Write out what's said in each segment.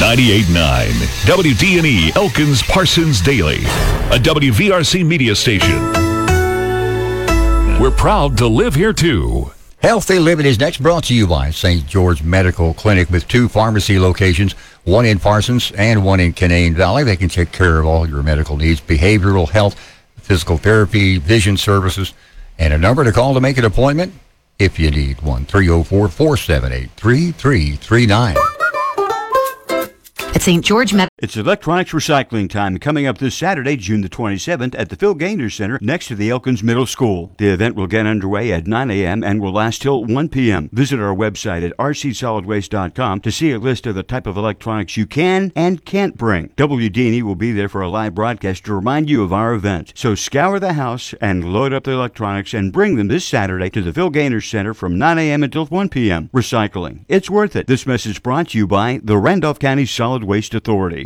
98.9 WDNE Elkins Parsons Daily, a WVRC media station. We're proud to live here too. Healthy Living is next, brought to you by St. George Medical Clinic with 2 pharmacy locations, one in Parsons and one in Canaan Valley. They can take care of all your medical needs, behavioral health, physical therapy, vision services, and a number to call to make an appointment if you need one, 304-478-3339. At St. George Medical. It's electronics recycling time coming up this Saturday, June the 27th at the Phil Gaynor Center next to the Elkins Middle School. The event will get underway at 9 a.m. and will last till 1 p.m. Visit our website at rcsolidwaste.com to see a list of the type of electronics you can and can't bring. WD&E will be there for a live broadcast to remind you of our event. So scour the house and load up the electronics and bring them this Saturday to the Phil Gaynor Center from 9 a.m. until 1 p.m. Recycling. It's worth it. This message brought to you by the Randolph County Solid Waste Authority.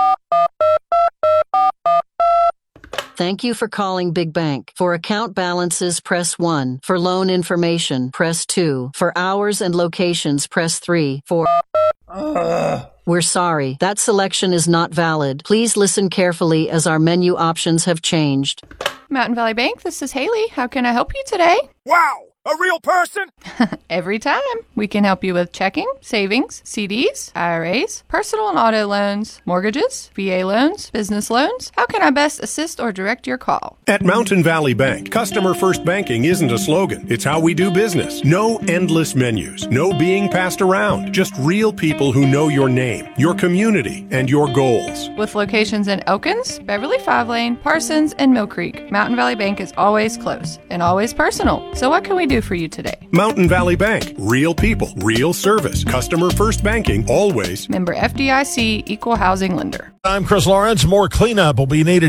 Thank you for calling Big Bank. For account balances, press 1. For loan information, press 2. For hours and locations, press 3. We're sorry. That selection is not valid. Please listen carefully as our menu options have changed. Mountain Valley Bank, this is Haley. How can I help you today? Wow! A real person? Every time. We can help you with checking, savings, CDs, IRAs, personal and auto loans, mortgages, VA loans, business loans. How can I best assist or direct your call? At Mountain Valley Bank, customer first banking isn't a slogan. It's how we do business. No endless menus. No being passed around. Just real people who know your name, your community, and your goals. With locations in Elkins, Beverly 5 Lane, Parsons, and Mill Creek, Mountain Valley Bank is always close and always personal. So what can we do for you today? Mountain Valley Bank. Real people, real service. Customer first banking, always. Member FDIC, Equal Housing Lender. I'm Chris Lawrence. More cleanup will be needed